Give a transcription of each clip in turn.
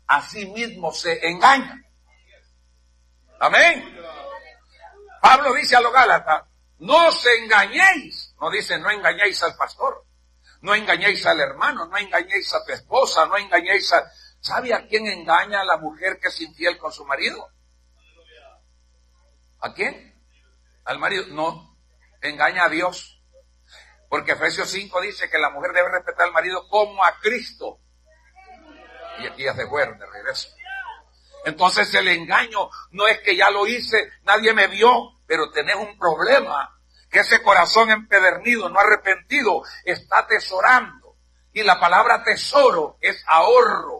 a sí mismo se engaña. Amén. Pablo dice a los Gálatas, no os engañéis. No dice, no engañéis al pastor, no engañéis al hermano, no engañéis a tu esposa, no engañéis a... ¿Sabe a quién engaña a la mujer que es infiel con su marido? ¿A quién? Al marido. No, engaña a Dios. Porque Efesios 5 dice que la mujer debe respetar al marido como a Cristo. Y aquí ya se fueron de regreso. Entonces el engaño no es que ya lo hice, nadie me vio, pero tenés un problema. Que ese corazón empedernido, no arrepentido, está atesorando. Y la palabra tesoro es ahorro.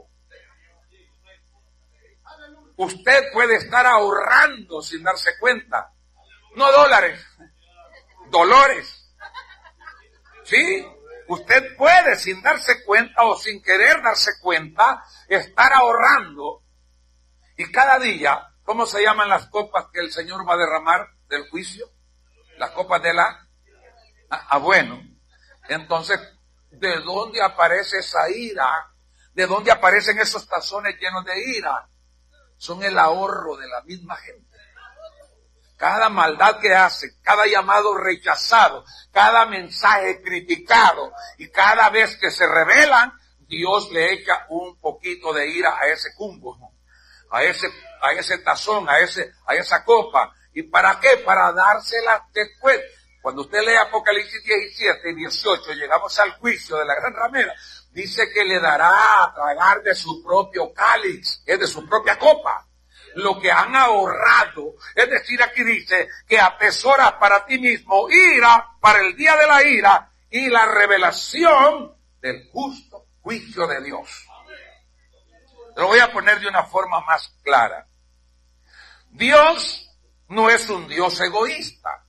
Usted puede estar ahorrando sin darse cuenta. No dólares, dolores. ¿Sí? Usted puede sin darse cuenta o sin querer darse cuenta estar ahorrando. Y cada día, ¿cómo se llaman las copas que el Señor va a derramar del juicio? Las copas de la... bueno. Entonces, ¿de dónde aparece esa ira? ¿De dónde aparecen esos tazones llenos de ira? Son el ahorro de la misma gente. Cada maldad que hace, cada llamado rechazado, cada mensaje criticado y cada vez que se rebelan, Dios le echa un poquito de ira a ese cumbo, a ese tazón, a esa copa. ¿Y para qué? Para dársela después. Cuando usted lee Apocalipsis 17 y 18, llegamos al juicio de la gran ramera, dice que le dará a tragar de su propio cáliz, es de su propia copa, lo que han ahorrado. Es decir, aquí dice que atesoras para ti mismo ira para el día de la ira y la revelación del justo juicio de Dios. Lo voy a poner de una forma más clara. Dios no es un Dios egoísta.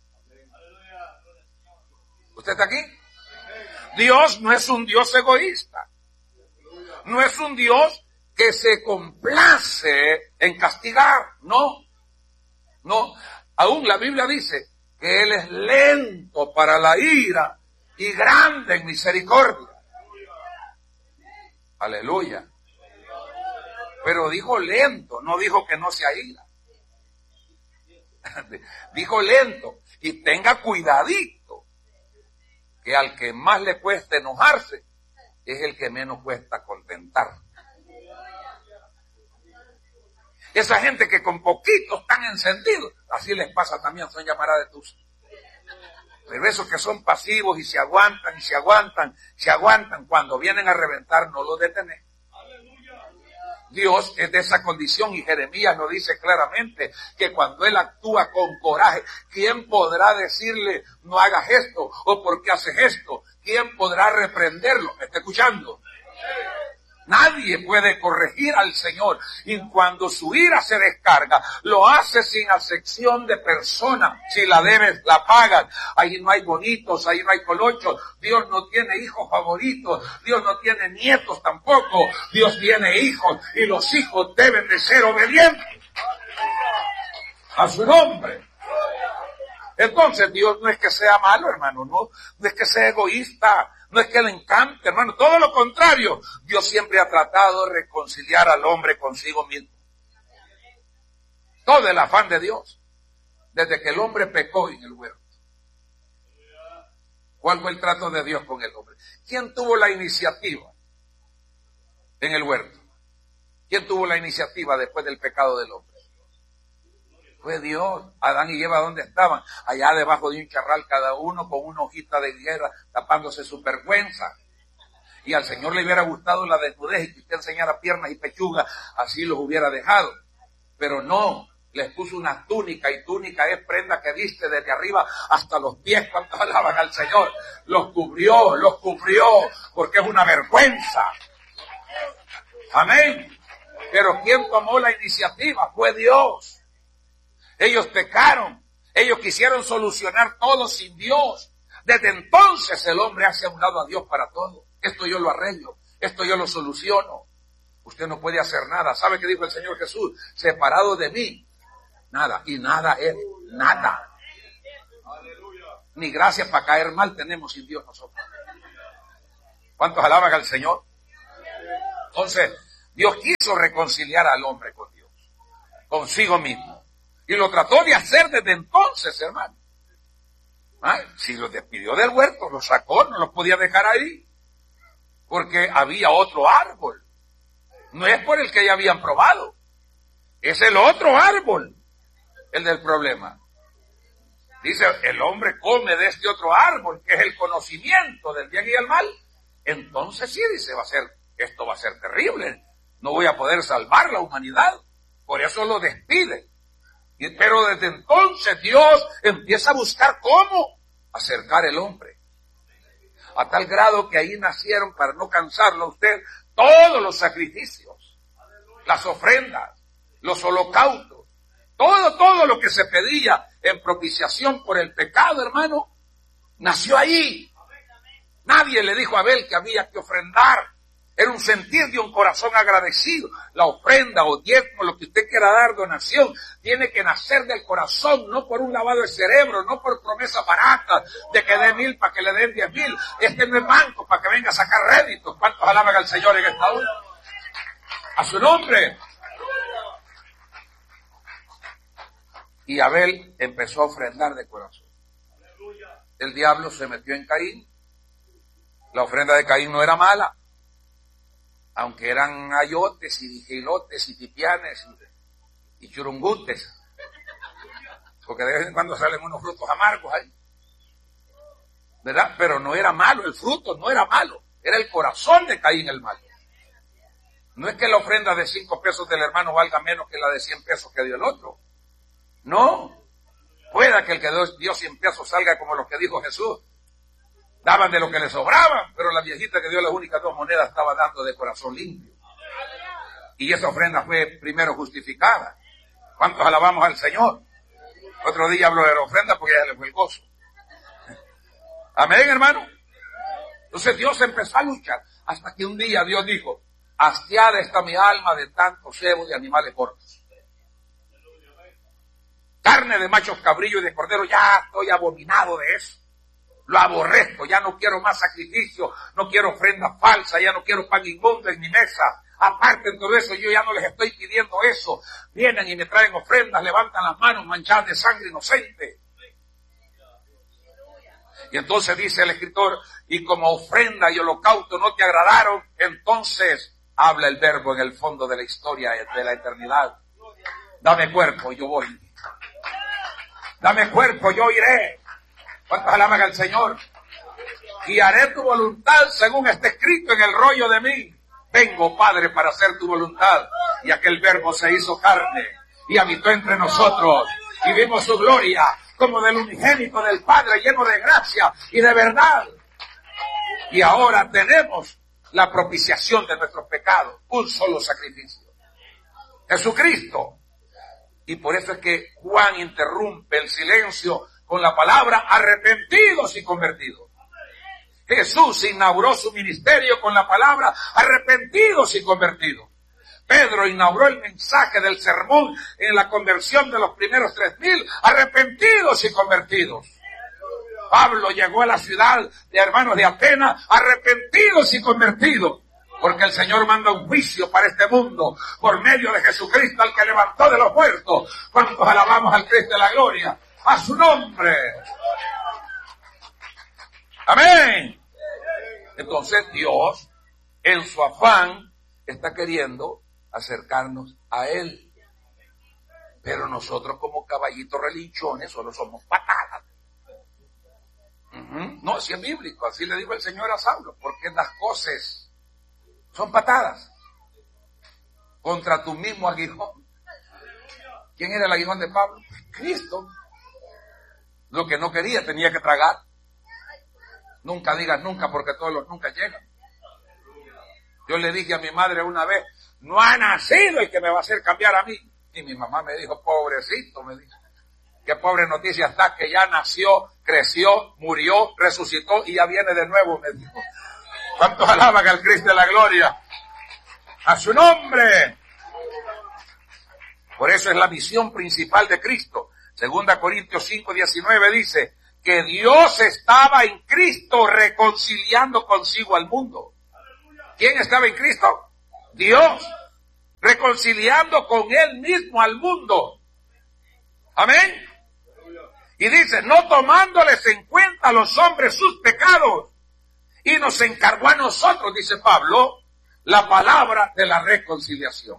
¿Usted está aquí? Dios no es un Dios egoísta. No es un Dios que se complace en castigar. No. Aún la Biblia dice que Él es lento para la ira y grande en misericordia. Aleluya. Pero dijo lento, no dijo que no se aira. Dijo lento. Y tenga cuidadito, que al que más le cuesta enojarse es el que menos cuesta contentar. Esa gente que con poquito están encendidos, así les pasa también, son llamadas de tus. Pero esos que son pasivos y se aguantan, cuando vienen a reventar no los detienen. Dios es de esa condición y Jeremías nos dice claramente que cuando Él actúa con coraje, ¿quién podrá decirle no hagas esto o por qué haces esto? ¿Quién podrá reprenderlo? ¿Me está escuchando? Nadie puede corregir al Señor y cuando su ira se descarga, lo hace sin acepción de persona. Si la debes, la pagas. Ahí no hay bonitos, ahí no hay colochos. Dios no tiene hijos favoritos. Dios no tiene nietos tampoco. Dios tiene hijos y los hijos deben de ser obedientes a su nombre. Entonces Dios no es que sea malo, hermano, no es que sea egoísta. No es que le encante, hermano, todo lo contrario. Dios siempre ha tratado de reconciliar al hombre consigo mismo. Todo el afán de Dios. Desde que el hombre pecó en el huerto. ¿Cuál fue el trato de Dios con el hombre? ¿Quién tuvo la iniciativa en el huerto? ¿Quién tuvo la iniciativa después del pecado del hombre? Fue Dios. Adán y Eva, ¿dónde estaban? Allá debajo de un charral, cada uno con una hojita de higuera, tapándose su vergüenza. Y al Señor le hubiera gustado la desnudez y que usted enseñara piernas y pechuga, así los hubiera dejado. Pero no, les puso una túnica, y túnica es prenda que viste desde arriba hasta los pies cuando alaban al Señor. Los cubrió, porque es una vergüenza. Amén. Pero ¿quién tomó la iniciativa? Fue Dios. Ellos pecaron, ellos quisieron solucionar todo sin Dios. Desde entonces el hombre hace a un lado a Dios para todo. Esto yo lo arreglo, esto yo lo soluciono. Usted no puede hacer nada. ¿Sabe qué dijo el Señor Jesús? Separado de mí, nada. Y nada es nada. Ni gracias para caer mal tenemos sin Dios nosotros. ¿Cuántos alaban al Señor? Entonces, Dios quiso reconciliar al hombre con Dios, consigo mismo. Y lo trató de hacer desde entonces, hermano. Si los despidió del huerto, los sacó, no los podía dejar ahí. Porque había otro árbol. No es por el que ya habían probado. Es el otro árbol, el del problema. Dice, el hombre come de este otro árbol, que es el conocimiento del bien y el mal. Entonces sí, dice, esto va a ser terrible. No voy a poder salvar la humanidad. Por eso lo despide. Pero desde entonces Dios empieza a buscar cómo acercar el hombre. A tal grado que ahí nacieron, para no cansarlo a usted, todos los sacrificios, las ofrendas, los holocaustos, todo lo que se pedía en propiciación por el pecado, hermano, nació ahí. Nadie le dijo a Abel que había que ofrendar. Era un sentir de un corazón agradecido. La ofrenda o diezmo, lo que usted quiera dar, donación, tiene que nacer del corazón, no por un lavado de cerebro, no por promesa barata de que dé 1,000 para que le den 10,000. Este no es banco para que venga a sacar réditos. ¿Cuántos alaban al Señor en esta hora? A su nombre. Y Abel empezó a ofrendar de corazón. El diablo se metió en Caín. La ofrenda de Caín no era mala. Aunque eran ayotes y vigilotes y tipianes y churungutes. Porque de vez en cuando salen unos frutos amargos ahí. ¿Verdad? Pero no era malo, el fruto no era malo. Era el corazón de Caín el malo. No es que la ofrenda de 5 pesos del hermano valga menos que la de 100 pesos que dio el otro. No. Pueda que el que dio 100 pesos salga como los que dijo Jesús. Daban de lo que les sobraba, pero la viejita que dio las únicas 2 monedas estaba dando de corazón limpio. Y esa ofrenda fue primero justificada. ¿Cuántos alabamos al Señor? Otro día hablo de la ofrenda porque ya le fue el gozo. Amén, hermano. Entonces Dios empezó a luchar hasta que un día Dios dijo, hastiada está mi alma de tanto cebo de animales cortos. Carne de machos cabrillos y de cordero, ya estoy abominado de eso. Lo aborrezco, ya no quiero más sacrificio, no quiero ofrenda falsa, ya no quiero pan inmundo en mi mesa. Aparte de todo eso, yo ya no les estoy pidiendo eso. Vienen y me traen ofrendas, levantan las manos manchadas de sangre inocente. Y entonces dice el escritor, y como ofrenda y holocausto no te agradaron, entonces habla el verbo en el fondo de la historia de la eternidad. Dame cuerpo, yo voy. Dame cuerpo, yo iré. ¿Cuántos alaban al Señor? Y haré tu voluntad según está escrito en el rollo de mí. Vengo, Padre, para hacer tu voluntad. Y aquel verbo se hizo carne y habitó entre nosotros. Y vimos su gloria como del unigénito del Padre, lleno de gracia y de verdad. Y ahora tenemos la propiciación de nuestros pecados. Un solo sacrificio. Jesucristo. Y por eso es que Juan interrumpe el silencio con la palabra arrepentidos y convertidos. Jesús inauguró su ministerio con la palabra arrepentidos y convertidos. Pedro inauguró el mensaje del sermón en la conversión de los primeros 3,000, arrepentidos y convertidos. Pablo llegó a la ciudad de hermanos de Atenas, arrepentidos y convertidos. Porque el Señor manda un juicio para este mundo por medio de Jesucristo, al que levantó de los muertos. ¿Cuántos alabamos al Cristo de la gloria? A su nombre. Amén. Entonces Dios, en su afán, está queriendo acercarnos a Él. Pero nosotros como caballitos relinchones solo somos patadas. No, así es bíblico, así le dijo el Señor a Saulo, porque las cosas son patadas contra tu mismo aguijón. ¿Quién era el aguijón de Pablo? Cristo. Lo que no quería tenía que tragar. Nunca digas nunca, porque todos los nunca llegan. Yo le dije a mi madre una vez, no ha nacido el que me va a hacer cambiar a mí. Y mi mamá me dijo, pobrecito, me dijo. Qué pobre noticia está que ya nació, creció, murió, resucitó y ya viene de nuevo, me dijo. ¿Cuántos alaban al Cristo de la gloria? A su nombre. Por eso es la misión principal de Cristo. 2 Corintios 5:19 dice que Dios estaba en Cristo reconciliando consigo al mundo. ¿Quién estaba en Cristo? Dios. reconciliando con él mismo al mundo. Amén. Y dice, no tomándoles en cuenta a los hombres sus pecados. Y nos encargó a nosotros, dice Pablo, la palabra de la reconciliación.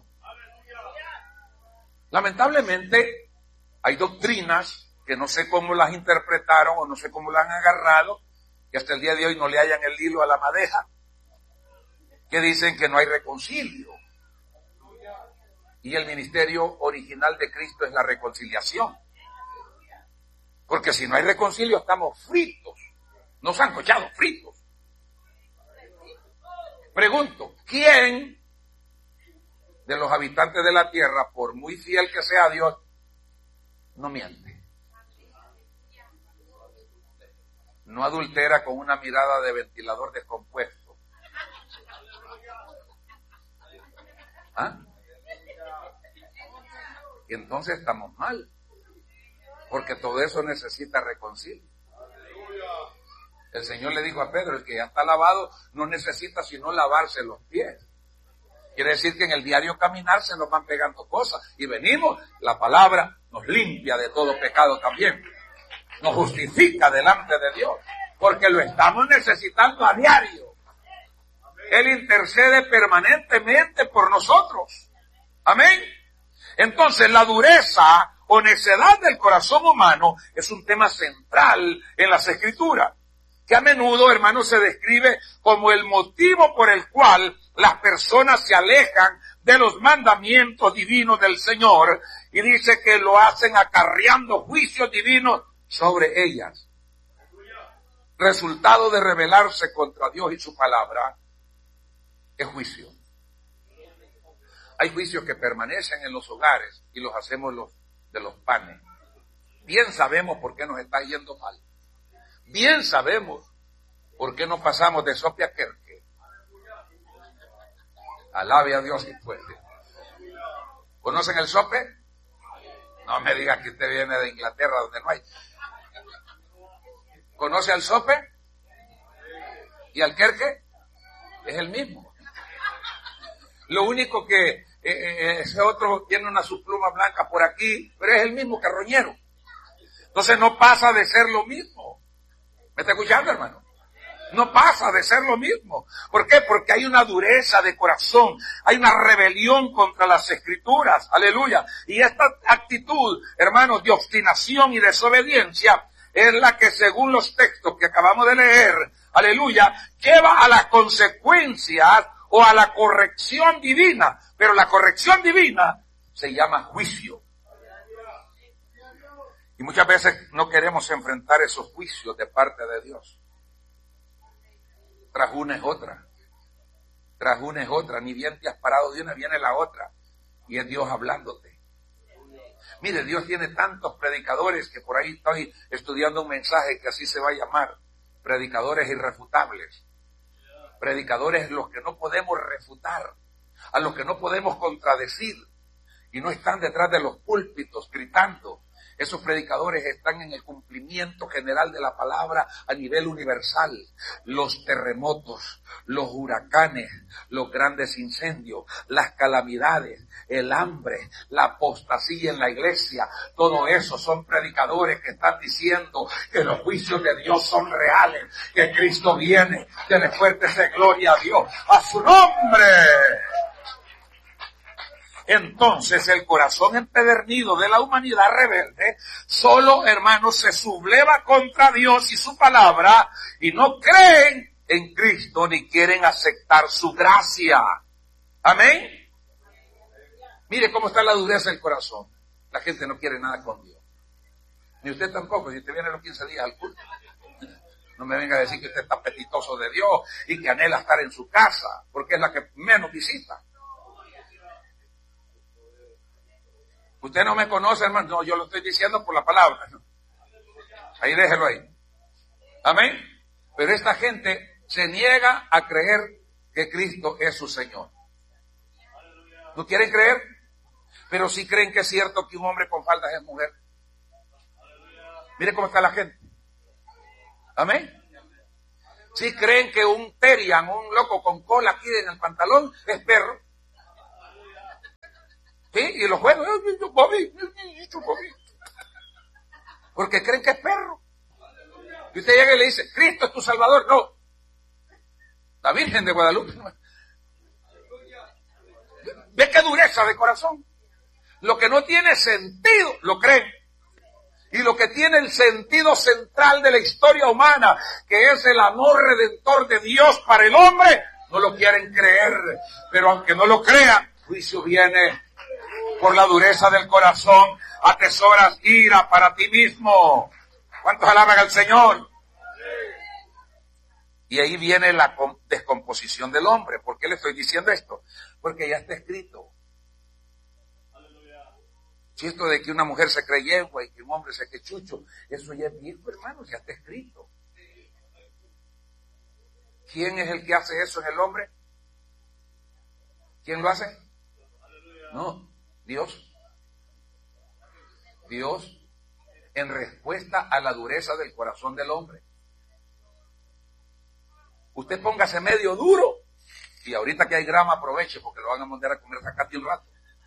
Lamentablemente, hay doctrinas que no sé cómo las interpretaron o no sé cómo las han agarrado, que hasta el día de hoy no le hallan el hilo a la madeja, que dicen que no hay reconcilio. Y el ministerio original de Cristo es la reconciliación. Porque si no hay reconcilio, estamos fritos, no sancochados, fritos. Pregunto, ¿quién de los habitantes de la tierra, por muy fiel que sea a Dios, no miente? No adultera con una mirada de ventilador descompuesto. ¿Ah? Y entonces estamos mal, porque todo eso necesita reconcilio. El Señor le dijo a Pedro, el que ya está lavado no necesita sino lavarse los pies. Quiere decir que en el diario caminar se nos van pegando cosas. Y venimos, la palabra nos limpia de todo pecado también. Nos justifica delante de Dios, porque lo estamos necesitando a diario. Él intercede permanentemente por nosotros. Amén. Entonces la dureza o necedad del corazón humano es un tema central en las Escrituras, que a menudo, hermanos, se describe como el motivo por el cual las personas se alejan de los mandamientos divinos del Señor, y dice que lo hacen acarreando juicios divinos sobre ellas. Resultado de rebelarse contra Dios y su palabra es juicio. Hay juicios que permanecen en los hogares y los hacemos de los panes. Bien sabemos por qué nos está yendo mal. Bien sabemos por qué no pasamos de sope a querque. Alabe a Dios si puede. ¿Conocen el sope? No me diga que usted viene de Inglaterra donde no hay. ¿Conoce al sope? ¿Y al querque? Es el mismo. Lo único que ese otro tiene una subpluma blanca por aquí, pero es el mismo carroñero. Entonces no pasa de ser lo mismo. ¿Me está escuchando, hermano? No pasa de ser lo mismo. ¿Por qué? Porque hay una dureza de corazón, hay una rebelión contra las Escrituras, aleluya. Y esta actitud, hermanos, de obstinación y desobediencia es la que, según los textos que acabamos de leer, aleluya, lleva a las consecuencias o a la corrección divina. Pero la corrección divina se llama juicio. Y muchas veces no queremos enfrentar esos juicios de parte de Dios. Tras una es otra. Tras una es otra. Ni bien te has parado de una, viene la otra. Y es Dios hablándote. Mire, Dios tiene tantos predicadores que por ahí estoy estudiando un mensaje que así se va a llamar. Predicadores irrefutables. Predicadores los que no podemos refutar. A los que no podemos contradecir. Y no están detrás de los púlpitos gritando. Esos predicadores están en el cumplimiento general de la palabra a nivel universal. Los terremotos, los huracanes, los grandes incendios, las calamidades, el hambre, la apostasía en la iglesia, todo eso son predicadores que están diciendo que los juicios de Dios son reales, que Cristo viene. Dele fuerte esa gloria a Dios, a su nombre. Entonces el corazón empedernido de la humanidad rebelde solo, hermanos, se subleva contra Dios y su palabra y no creen en Cristo ni quieren aceptar su gracia. Amén. Mire cómo está la dureza del corazón. La gente no quiere nada con Dios. Ni usted tampoco, si usted viene los 15 días al culto. No me venga a decir que usted está apetitoso de Dios y que anhela estar en su casa, porque es la que menos visita. Usted no me conoce, hermano. No, yo lo estoy diciendo por la palabra. Ahí déjelo ahí. Amén. Pero esta gente se niega a creer que Cristo es su Señor. ¿No quieren creer? Pero sí creen que es cierto que un hombre con faldas es mujer. Mire cómo está la gente. Amén. Sí creen que un terian, un loco con cola aquí en el pantalón, es perro. Sí, y los jueces, Bobby. Porque creen que es perro. Y usted llega y le dice, Cristo es tu Salvador. No. La Virgen de Guadalupe. ¿Ve qué dureza de corazón? Lo que no tiene sentido, lo creen. Y lo que tiene el sentido central de la historia humana, que es el amor redentor de Dios para el hombre, no lo quieren creer. Pero aunque no lo crean, juicio viene por la dureza del corazón. Atesoras ira para ti mismo. ¿Cuántos alaban al Señor? Y ahí viene la descomposición del hombre. ¿Por qué le estoy diciendo esto? Porque ya está escrito. Si esto de que una mujer se cree yegua y que un hombre se cree chucho, eso ya es viejo, hermano, ya está escrito. ¿Quién es el que hace eso en el hombre? ¿Quién lo hace? No, Dios. Dios, en respuesta a la dureza del corazón del hombre. Usted póngase medio duro y ahorita que hay grama aproveche porque lo van a mandar a comer zacate un rato.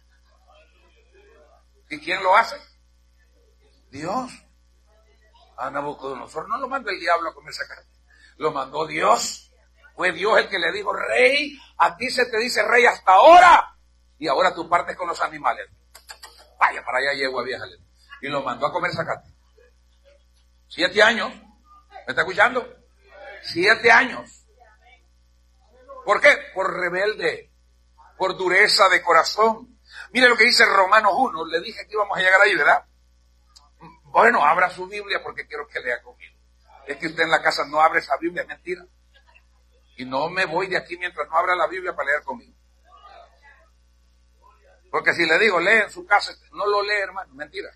¿Y quién lo hace? Dios. A Nabucodonosor no lo mandó el diablo a comer zacate. Lo mandó Dios. Fue Dios el que le dijo, rey, a ti se te dice rey hasta ahora. Y ahora tú partes con los animales. Vaya para allá, yegua vieja. Y lo mandó a comer zacate. 7 años. ¿Me está escuchando? 7 años. ¿Por qué? Por rebelde. Por dureza de corazón. Mire lo que dice Romanos 1. Le dije que íbamos a llegar ahí, ¿verdad? Bueno, abra su Biblia porque quiero que lea conmigo. Es que usted en la casa no abre esa Biblia, es mentira. Y no me voy de aquí mientras no abra la Biblia para leer conmigo. Porque si le digo, lee en su casa, no lo lee, hermano, mentira.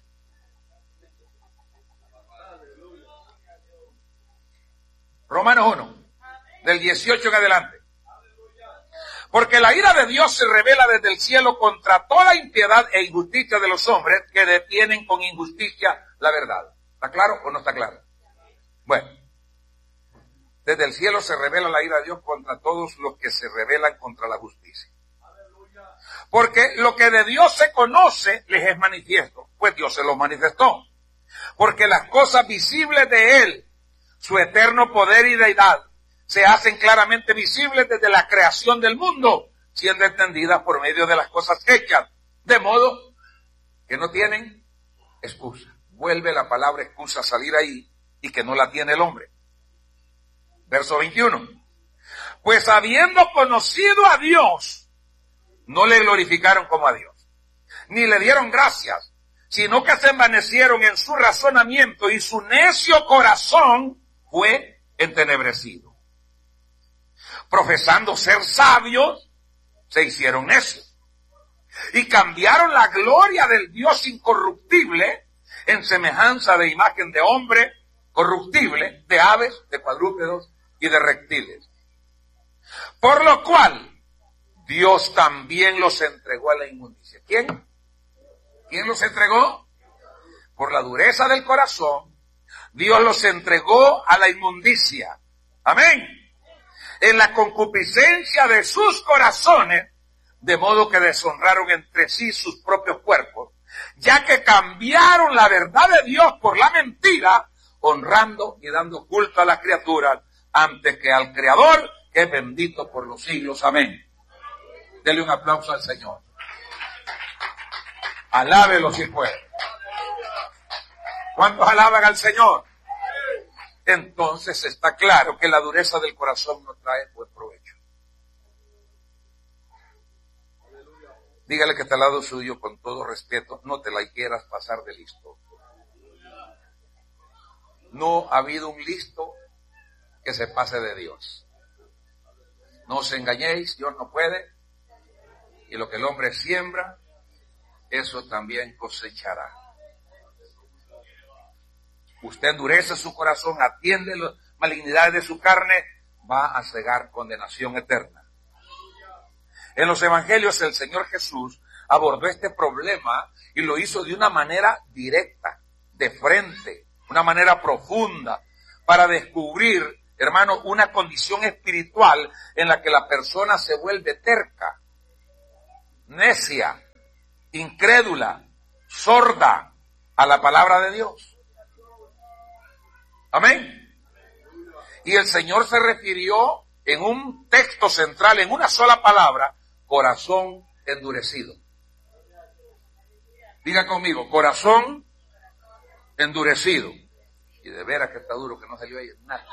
Romanos 1, del 18 en adelante. Porque la ira de Dios se revela desde el cielo contra toda impiedad e injusticia de los hombres que detienen con injusticia la verdad. ¿Está claro o no está claro? Bueno, desde el cielo se revela la ira de Dios contra todos los que se rebelan contra la justicia. Porque lo que de Dios se conoce les es manifiesto, pues Dios se lo manifestó. Porque las cosas visibles de Él, su eterno poder y deidad, se hacen claramente visibles desde la creación del mundo, siendo entendidas por medio de las cosas hechas, de modo que no tienen excusa. Vuelve la palabra excusa a salir ahí y que no la tiene el hombre. Verso 21. Pues habiendo conocido a Dios, no le glorificaron como a Dios, ni le dieron gracias, sino que se envanecieron en su razonamiento y su necio corazón fue entenebrecido. Profesando ser sabios, se hicieron necios y cambiaron la gloria del Dios incorruptible en semejanza de imagen de hombre corruptible, de aves, de cuadrúpedos y de reptiles. Por lo cual, Dios también los entregó a la inmundicia. ¿Quién? ¿Quién los entregó? Por la dureza del corazón, Dios los entregó a la inmundicia. Amén. En la concupiscencia de sus corazones, de modo que deshonraron entre sí sus propios cuerpos, ya que cambiaron la verdad de Dios por la mentira, honrando y dando culto a las criaturas antes que al Creador, que es bendito por los siglos. Amén. Dele un aplauso al Señor. Alábelo si puede. ¿Cuántos alaban al Señor? Entonces está claro que la dureza del corazón no trae buen provecho. Dígale que está al lado suyo con todo respeto, no te la quieras pasar de listo. No ha habido un listo que se pase de Dios. No os engañéis, Dios no puede, y lo que el hombre siembra, eso también cosechará. Usted endurece su corazón, atiende las malignidades de su carne, va a cegar condenación eterna. En los evangelios el Señor Jesús abordó este problema y lo hizo de una manera directa, de frente, una manera profunda, para descubrir, hermano, una condición espiritual en la que la persona se vuelve terca, necia, incrédula, sorda a la palabra de Dios. Amén. Y el Señor se refirió en un texto central, en una sola palabra, corazón endurecido. Diga conmigo, corazón endurecido. Y de veras que está duro, que no salió ahí nada.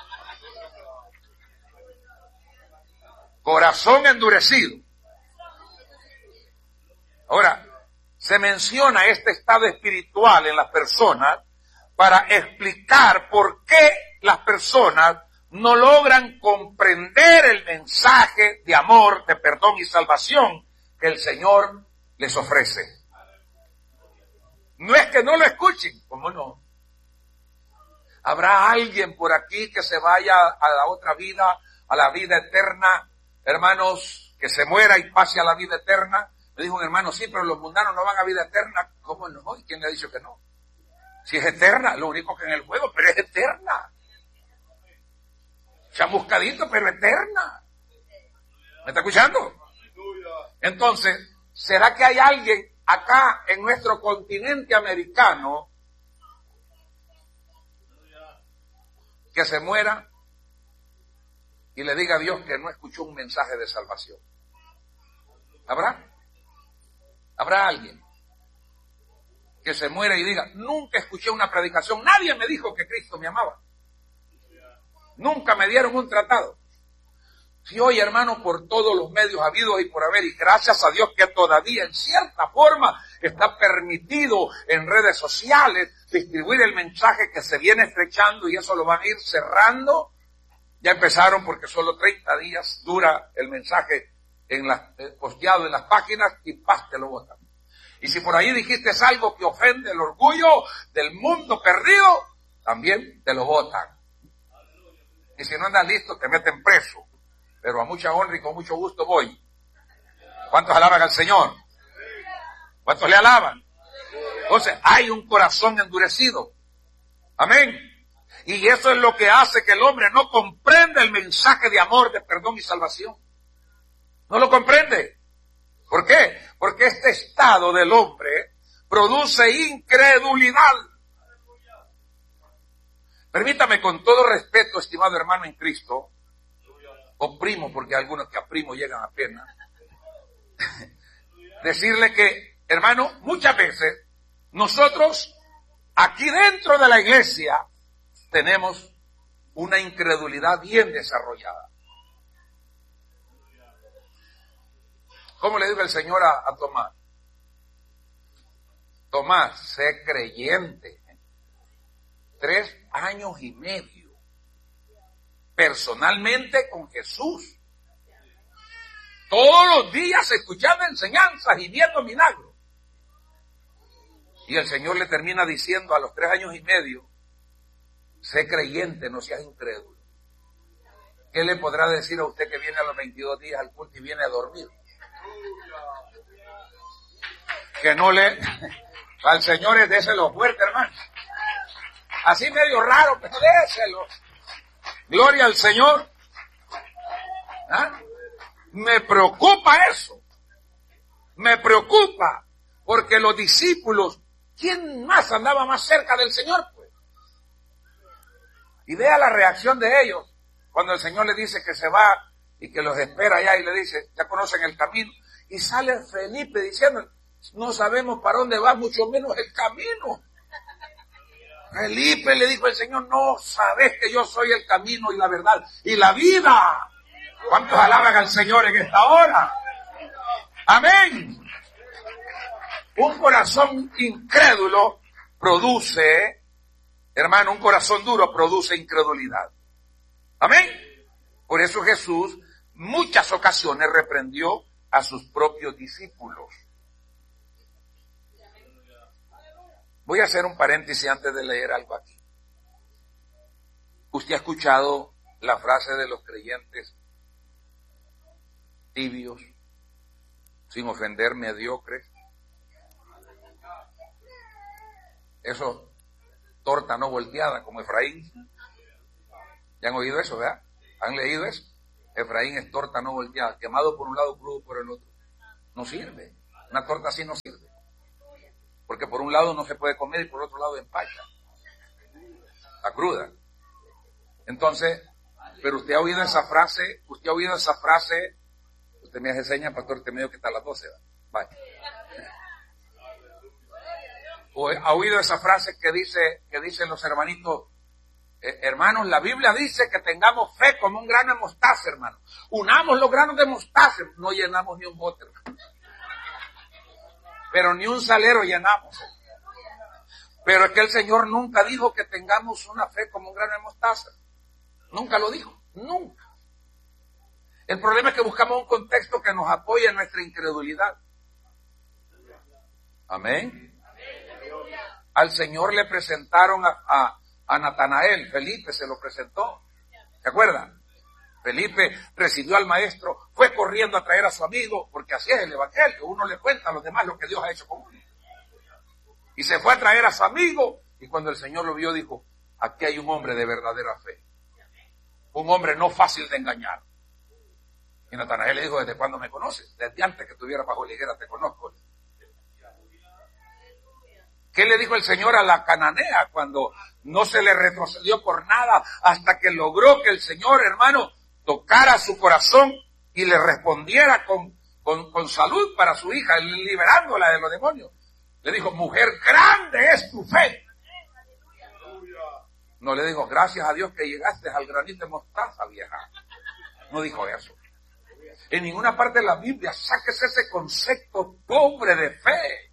Corazón endurecido. Ahora, se menciona este estado espiritual en las personas para explicar por qué las personas no logran comprender el mensaje de amor, de perdón y salvación que el Señor les ofrece. No es que no lo escuchen, ¿cómo no? ¿Habrá alguien por aquí que se vaya a la otra vida, a la vida eterna, hermanos, que se muera y pase a la vida eterna? Me dijo un hermano, sí, pero los mundanos no van a vida eterna. ¿Cómo no? ¿Y quién le ha dicho que no? Si es eterna, lo único que en el juego, pero es eterna. Chamuscadito, pero eterna. ¿Me está escuchando? Entonces, ¿será que hay alguien acá en nuestro continente americano que se muera y le diga a Dios que no escuchó un mensaje de salvación? ¿Habrá? ¿Habrá alguien que se muera y diga, nunca escuché una predicación, nadie me dijo que Cristo me amaba? Nunca me dieron un tratado. Si hoy, hermano, por todos los medios habidos y por haber, y gracias a Dios que todavía en cierta forma está permitido en redes sociales distribuir el mensaje que se viene estrechando, y eso lo van a ir cerrando. Ya empezaron porque solo 30 días dura el mensaje posteado en las páginas y paz, te lo botan. Y si por ahí dijiste algo que ofende el orgullo del mundo perdido, también te lo botan. Y si no andas listo, te meten preso. Pero a mucha honra y con mucho gusto voy. ¿Cuántos alaban al Señor? ¿Cuántos le alaban? Entonces, hay un corazón endurecido. Amén. Y eso es lo que hace que el hombre no comprenda el mensaje de amor, de perdón y salvación. No lo comprende. ¿Por qué? Porque este estado del hombre produce incredulidad. Permítame, con todo respeto, estimado hermano en Cristo, o primo, porque hay algunos que a primo llegan apenas, decirle que, hermano, muchas veces nosotros aquí dentro de la iglesia tenemos una incredulidad bien desarrollada. ¿Cómo le dijo el Señor a Tomás? Tomás, sé creyente. 3 años y medio. Personalmente con Jesús. Todos los días escuchando enseñanzas y viendo milagros. Y el Señor le termina diciendo a los 3 años y medio, sé creyente, no seas incrédulo. ¿Qué le podrá decir a usted que viene a los 22 días al culto y viene a dormir? Que no le... Al Señor es déselo fuerte, hermano. Así medio raro, pero déselo. Gloria al Señor. ¿Ah? Me preocupa eso. Me preocupa. Porque los discípulos, ¿quién más andaba más cerca del Señor? Pues? Y vea la reacción de ellos. Cuando el Señor le dice que se va y que los espera allá y le dice, ya conocen el camino. Y sale Felipe diciendo, no sabemos para dónde va, mucho menos el camino. Felipe, le dijo el Señor, no sabes que yo soy el camino y la verdad y la vida. ¿Cuántos alaban al Señor en esta hora? Amén. Un corazón incrédulo produce, hermano, un corazón duro produce incredulidad. Amén. Por eso Jesús muchas ocasiones reprendió a sus propios discípulos. Voy a hacer un paréntesis antes de leer algo aquí. Usted ha escuchado la frase de los creyentes tibios, sin ofender, mediocres. Eso, torta no volteada, como Efraín. ¿Ya han oído eso, verdad? ¿Han leído eso? Efraín es torta no volteada, quemado por un lado, crudo por el otro. No sirve. Una torta así no sirve. Porque por un lado no se puede comer y por otro lado empacha. La cruda. Entonces, pero usted ha oído esa frase, usted me hace señas, pastor, usted me dijo que está a las 12, ¿va? Vaya. O ha oído esa frase que dicen los hermanitos, hermanos, la Biblia dice que tengamos fe como un grano de mostaza, hermano. Unamos los granos de mostaza, no llenamos ni un bote, hermano. Pero ni un salero llenamos. Pero es que el Señor nunca dijo que tengamos una fe como un grano de mostaza. Nunca lo dijo, nunca. El problema es que buscamos un contexto que nos apoye en nuestra incredulidad. Amén. Al Señor le presentaron a Natanael, Felipe se lo presentó. ¿Se acuerdan? Felipe recibió al maestro, fue corriendo a traer a su amigo, porque así es el evangelio, uno le cuenta a los demás lo que Dios ha hecho con uno. Y se fue a traer a su amigo, y cuando el Señor lo vio dijo, aquí hay un hombre de verdadera fe. Un hombre no fácil de engañar. Y Natanael le dijo, ¿desde cuándo me conoces? Desde antes que estuviera bajo la higuera te conozco. ¿Qué le dijo el Señor a la cananea cuando no se le retrocedió por nada hasta que logró que el Señor, hermano, tocara su corazón y le respondiera con salud para su hija, liberándola de los demonios? Le dijo, mujer, grande es tu fe. No le dijo, gracias a Dios que llegaste al granito de mostaza, vieja. No dijo eso. En ninguna parte de la Biblia sáquese ese concepto pobre de fe.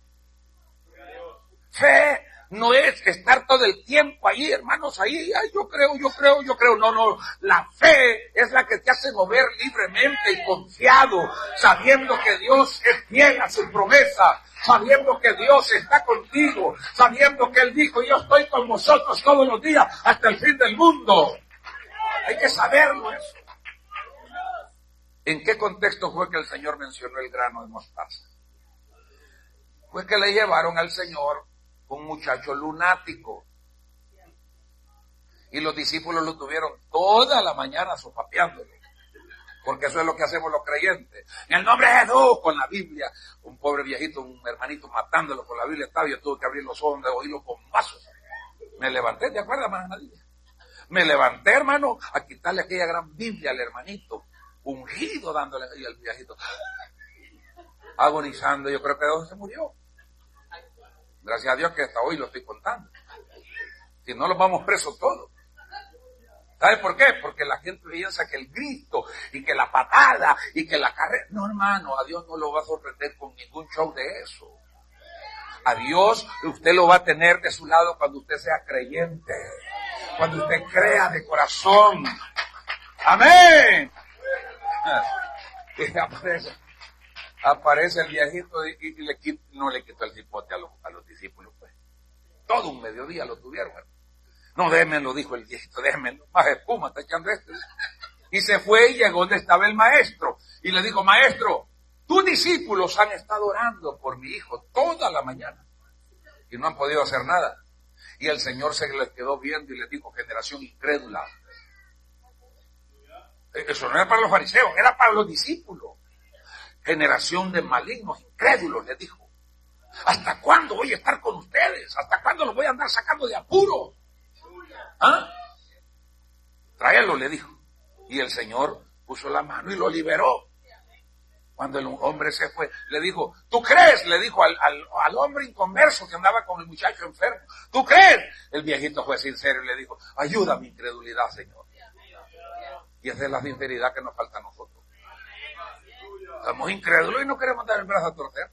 Fe no es estar todo el tiempo ahí, hermanos, ahí, ay, yo creo. No, la fe es la que te hace mover libremente y confiado, sabiendo que Dios es fiel a su promesa, sabiendo que Dios está contigo, sabiendo que Él dijo, yo estoy con vosotros todos los días hasta el fin del mundo. Hay que saberlo eso. ¿En qué contexto fue que el Señor mencionó el grano de mostaza? Fue que le llevaron al Señor un muchacho lunático. Y los discípulos lo tuvieron toda la mañana sopapeándolo. Porque eso es lo que hacemos los creyentes. En el nombre de Jesús, con la Biblia. Un pobre viejito, un hermanito matándolo con la Biblia estaba. Yo tuve que abrir los ojos de oírlo con vasos. Me levanté, ¿te acuerdas, hermana Nadia? Me levanté, hermano, a quitarle aquella gran Biblia al hermanito. Ungido dándole ahí al viejito. Agonizando, yo creo que Dios se murió. Gracias a Dios que hasta hoy lo estoy contando. Si no, los vamos presos todos. ¿Sabe por qué? Porque la gente piensa que el grito y que la patada y que la carrera... No, hermano, a Dios no lo va a sorprender con ningún show de eso. A Dios usted lo va a tener de su lado cuando usted sea creyente. Cuando usted crea de corazón. ¡Amén! Y aparece el viejito y no le quitó el cipote a los discípulos, pues. Todo un mediodía lo tuvieron. No, déjenmelo, dijo el viejito, déjenmelo. Más espuma, está echando esto. Y se fue y llegó donde estaba el maestro. Y le dijo, maestro, tus discípulos han estado orando por mi hijo toda la mañana. Y no han podido hacer nada. Y el Señor se les quedó viendo y les dijo, generación incrédula. Eso no era para los fariseos, era para los discípulos. Generación de malignos, incrédulos, les dijo. ¿Hasta cuándo voy a estar con ustedes? ¿Hasta cuándo los voy a andar sacando de apuro? ¿Ah? Tráelo, le dijo. Y el Señor puso la mano y lo liberó. Cuando el hombre se fue, le dijo, ¿tú crees? Le dijo al hombre inconverso que andaba con el muchacho enfermo. ¿Tú crees? El viejito fue sincero y le dijo, ayuda a mi incredulidad, Señor. Y esa es la sinceridad que nos falta a nosotros. Estamos incrédulos y no queremos dar el brazo a torcer.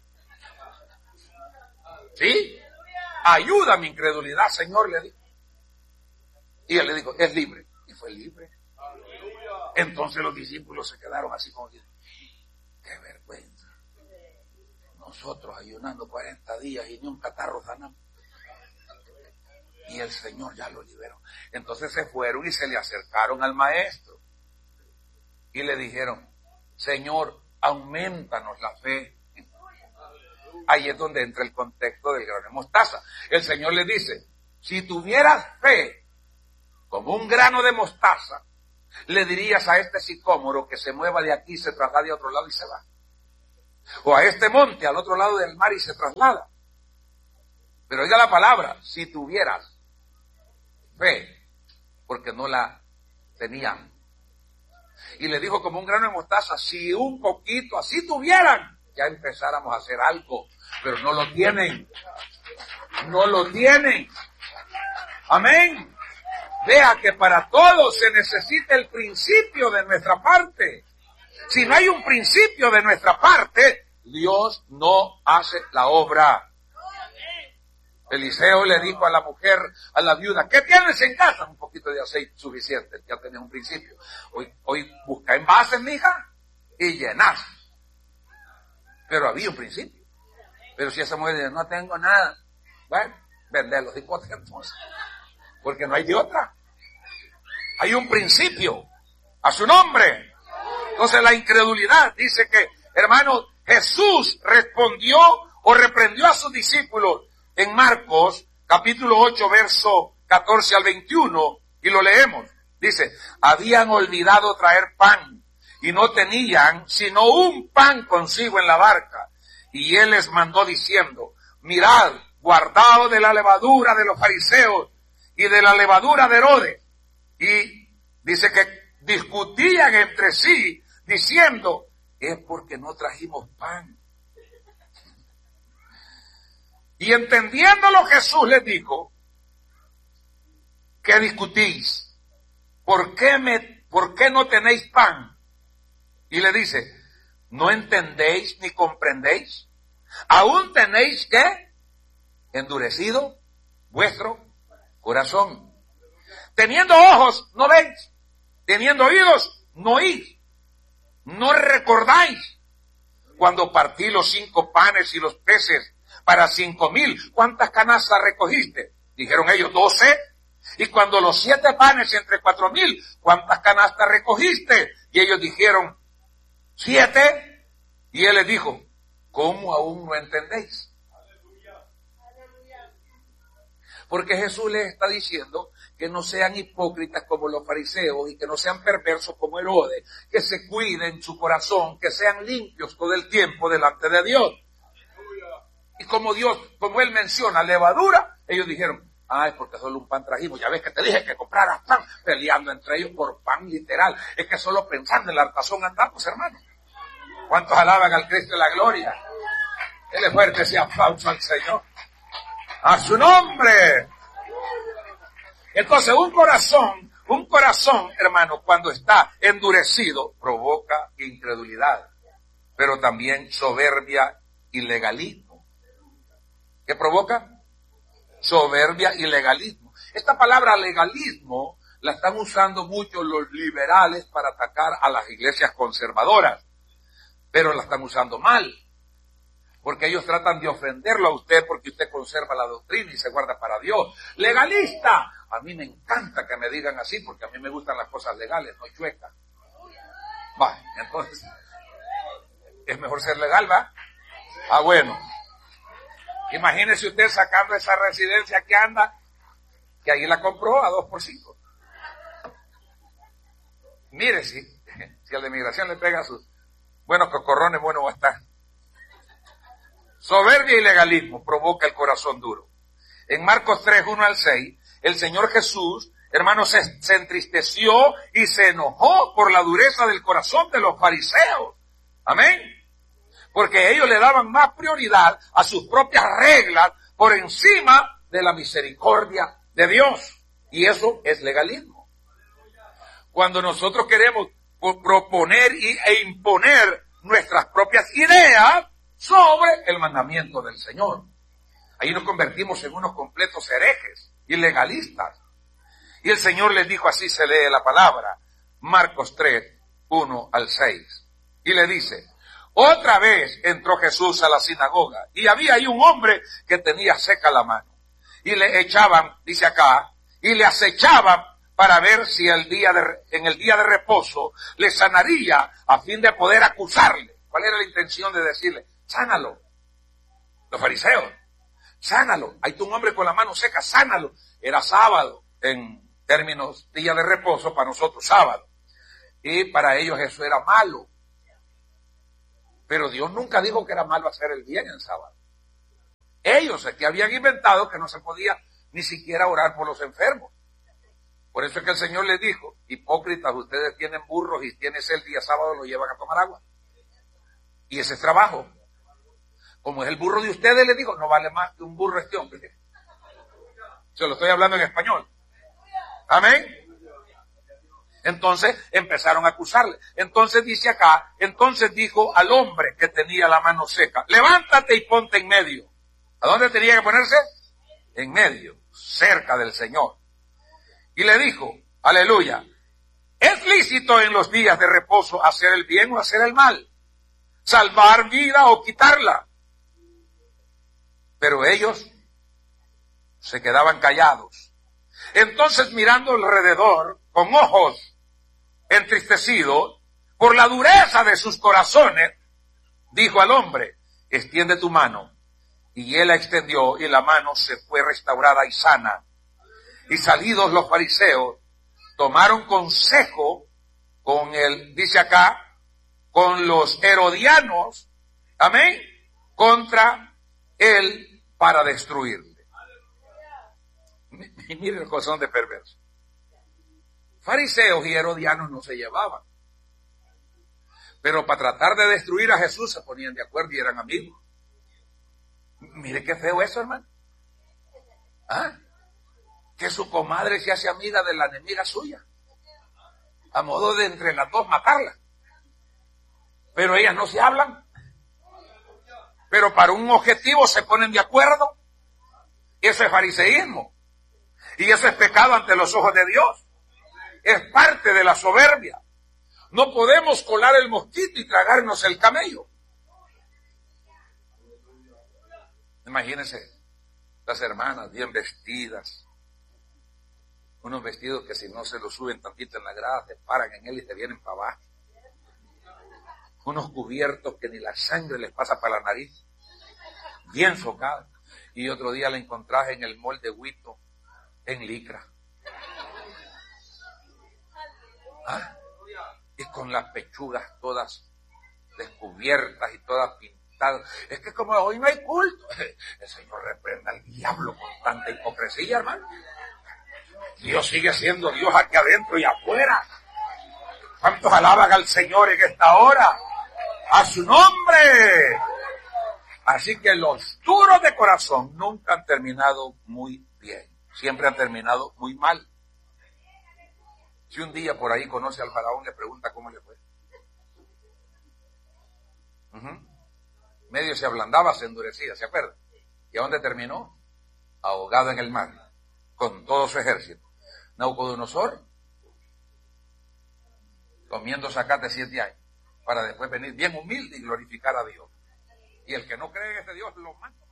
¿Sí? Ayuda a mi incredulidad, Señor, le dijo. Y él le dijo, es libre. Y fue libre. Entonces los discípulos se quedaron así como diciendo, qué vergüenza. Nosotros ayunando 40 días y ni un catarro sanamos. Y el Señor ya lo liberó. Entonces se fueron y se le acercaron al maestro. Y le dijeron, Señor, aumentanos la fe. Ahí es donde entra el contexto del grano de mostaza. El Señor le dice, si tuvieras fe como un grano de mostaza, le dirías a este sicómoro que se mueva de aquí, se traslade a otro lado y se va. O a este monte, al otro lado del mar y se traslada. Pero oiga la palabra, si tuvieras fe, porque no la tenían. Y le dijo como un grano de mostaza, si un poquito así tuvieran, ya empezáramos a hacer algo, pero no lo tienen. No lo tienen. Amén. Vea que para todo se necesita el principio de nuestra parte. Si no hay un principio de nuestra parte, Dios no hace la obra. Eliseo le dijo a la mujer, a la viuda, ¿qué tienes en casa? Un poquito de aceite suficiente, ya tenés un principio. Hoy busca envases, mija, y llenás. Pero había un principio. Pero si esa mujer dice, no tengo nada, bueno, vender los hipótesis entonces, porque no hay de otra. Hay un principio, a su nombre. Entonces la incredulidad dice que, hermanos, Jesús respondió o reprendió a sus discípulos en Marcos, capítulo 8, verso 14 al 21, y lo leemos. Dice, habían olvidado traer pan, y no tenían sino un pan consigo en la barca. Y él les mandó diciendo, mirad, guardaos de la levadura de los fariseos, y de la levadura de Herodes. Y dice que discutían entre sí, diciendo, es porque no trajimos pan. Y entendiéndolo Jesús les dijo, ¿qué discutís? ¿Por qué no tenéis pan? Y le dice, ¿no entendéis ni comprendéis? ¿Aún tenéis qué? Endurecido vuestro corazón. Teniendo ojos, no veis. Teniendo oídos, no oís. No recordáis cuando partí los 5 panes y los peces para 5,000. ¿Cuántas canastas recogiste? Dijeron ellos, 12. Y cuando los 7 panes entre 4,000, ¿cuántas canastas recogiste? Y ellos dijeron, 7. Y él les dijo, ¿cómo aún no entendéis? Porque Jesús les está diciendo que no sean hipócritas como los fariseos y que no sean perversos como Herodes, que se cuiden su corazón, que sean limpios todo el tiempo delante de Dios. Y como él menciona levadura, ellos dijeron, es porque solo un pan trajimos, ya ves que te dije que compraras pan, peleando entre ellos por pan literal. Es que solo pensando en la hartazón andamos, hermanos. ¿Cuántos alaban al Cristo de la gloria? Dele fuerte ese aplauso al Señor. ¡A su nombre! Entonces un corazón, hermano, cuando está endurecido, provoca incredulidad, pero también soberbia y legalismo. ¿Qué provoca? Soberbia y legalismo. Esta palabra legalismo la están usando mucho los liberales para atacar a las iglesias conservadoras, pero la están usando mal. Porque ellos tratan de ofenderlo a usted porque usted conserva la doctrina y se guarda para Dios. ¡Legalista! A mí me encanta que me digan así porque a mí me gustan las cosas legales, no chuecas. Va, entonces, es mejor ser legal, ¿va? Bueno. Imagínese usted sacando esa residencia que anda, que ahí la compró a 2 por 5. Mire, si al de migración le pega sus buenos cocorrones, bueno va a estar. Soberbia y legalismo provoca el corazón duro. En Marcos 3, 1 al 6, el Señor Jesús, hermanos, se entristeció y se enojó por la dureza del corazón de los fariseos. Amén. Porque ellos le daban más prioridad a sus propias reglas por encima de la misericordia de Dios. Y eso es legalismo. Cuando nosotros queremos proponer e imponer nuestras propias ideas sobre el mandamiento del Señor, ahí nos convertimos en unos completos herejes y legalistas. Y el Señor les dijo, así se lee la palabra, Marcos 3, 1 al 6. Y le dice, otra vez entró Jesús a la sinagoga y había ahí un hombre que tenía seca la mano. Y le echaban, dice acá, y le acechaban para ver si en el día de reposo le sanaría a fin de poder acusarle. ¿Cuál era la intención de decirle? Sánalo. Los fariseos, sánalo. Hay un hombre con la mano seca, sánalo. Era sábado, en términos día de reposo, para nosotros sábado. Y para ellos eso era malo. Pero Dios nunca dijo que era malo hacer el bien en sábado. Ellos que habían inventado que no se podía ni siquiera orar por los enfermos. Por eso es que el Señor les dijo, hipócritas, ustedes tienen burros y tienes el día sábado, lo llevan a tomar agua. Y ese es trabajo. Como es el burro de ustedes, les digo, no vale más que un burro este hombre. Se lo estoy hablando en español. Amén. Entonces empezaron a acusarle. Entonces dice acá, entonces dijo al hombre que tenía la mano seca, levántate y ponte en medio. ¿A dónde tenía que ponerse? En medio, cerca del Señor. Y le dijo, aleluya, ¿es lícito en los días de reposo hacer el bien o hacer el mal? ¿Salvar vida o quitarla? Pero ellos se quedaban callados. Entonces mirando alrededor, con ojos entristecidos por la dureza de sus corazones, dijo al hombre, extiende tu mano. Y él la extendió y la mano se fue restaurada y sana. Y salidos los fariseos, tomaron consejo con el, dice acá, con los herodianos, amén, contra él para destruirle. Y miren el corazón de perverso. Fariseos y herodianos no se llevaban. Pero para tratar de destruir a Jesús se ponían de acuerdo y eran amigos. Mire qué feo eso, hermano. ¿Ah? Que su comadre se hace amiga de la enemiga suya, a modo de entre las dos matarla. Pero ellas no se hablan. Pero para un objetivo se ponen de acuerdo. Eso es fariseísmo. Y eso es pecado ante los ojos de Dios. Es parte de la soberbia. No podemos colar el mosquito y tragarnos el camello. Imagínense las hermanas bien vestidas. Unos vestidos que si no se los suben tantito en la grada, te paran en él y te vienen para abajo. Unos cubiertos que ni la sangre les pasa para la nariz. Bien socados. Y otro día la encontrás en el mall de Huito, en licra. ¿Ah? Y con las pechugas todas descubiertas y todas pintadas. Es que como hoy no hay culto, el Señor reprenda al diablo con tanta hipocresía, hermano. Dios sigue siendo Dios aquí adentro y afuera. ¿Cuántos alaban al Señor en esta hora? ¡A su nombre! Así que los duros de corazón nunca han terminado muy bien. Siempre han terminado muy mal. Si un día por ahí conoce al faraón, le pregunta cómo le fue. Medio se ablandaba, se endurecía, ¿se acuerda? ¿Y a dónde terminó? Ahogado en el mar, con todo su ejército. Nabucodonosor, comiendo zacate 7 años, para después venir bien humilde y glorificar a Dios. Y el que no cree en ese Dios lo mata.